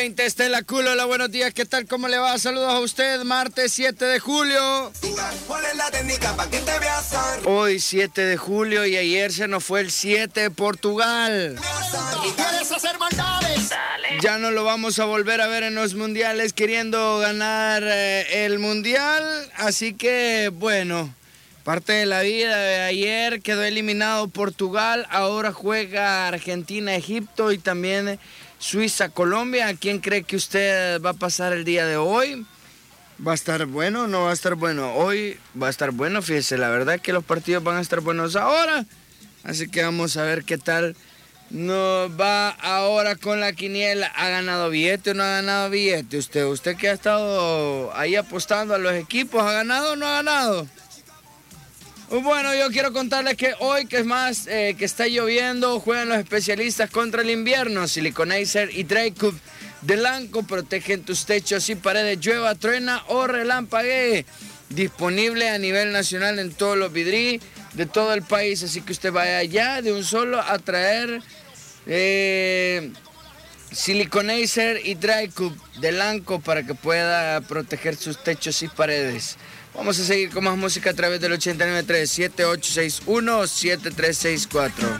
Estela Culo, hola, buenos días, ¿qué tal? ¿Cómo le va? Saludos a usted, martes 7 de julio. ¿Cuál es la técnica para que te veas? Hoy 7 de julio y ayer se nos fue el 7 de Portugal. ¿Y quieres hacer maldades? Ya no lo vamos a volver a ver en los mundiales queriendo ganar el mundial, así que bueno, parte de la vida de ayer quedó eliminado Portugal, ahora juega Argentina, Egipto y también Suiza, Colombia. ¿Quién cree que usted va a pasar el día de hoy? ¿Va a estar bueno o no va a estar bueno? Hoy va a estar bueno, fíjese, la verdad que los partidos van a estar buenos ahora. Así que vamos a ver qué tal nos va ahora con la quiniela. ¿Ha ganado billete o no ha ganado billete usted? ¿Usted que ha estado ahí apostando a los equipos, ha ganado o no ha ganado? Bueno, yo quiero contarles que hoy, que es más, que está lloviendo, juegan los especialistas contra el invierno. Siliconaser y Drycup de Lanco protegen tus techos y paredes, llueva, truena o relampaguee. Disponible a nivel nacional en todos los vidrí de todo el país. Así que usted vaya allá de un solo a traer Siliconaser y Drycup de Lanco para que pueda proteger sus techos y paredes. Vamos a seguir con más música a través del 89.3 7861 7364.